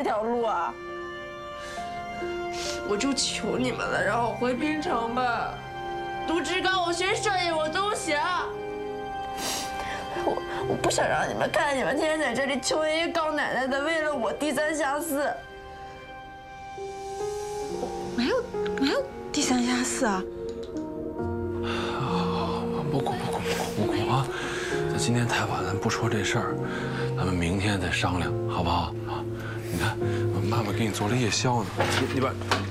条路啊！ 我就求你们了，让我回滨城吧。读职高，我学摄影，我都行。我不想让你们看你们天天在这里求爷爷告奶奶的，为了我低三下四。 没有低三下四啊！ 不哭啊！咱今天太晚了，不说这事儿，咱们明天再商量，好不好？啊，你看，妈妈给你做了夜宵呢，你把